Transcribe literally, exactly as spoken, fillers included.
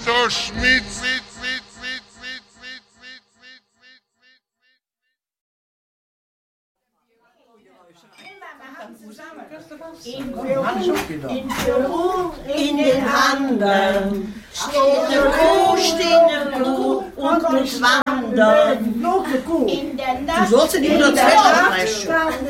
Doktor Schmidt. In Peru, in den Anden, steht der Kuh, steht der Kuh und muss wandern. In der Nacht, Du sollst ja nicht nur zwei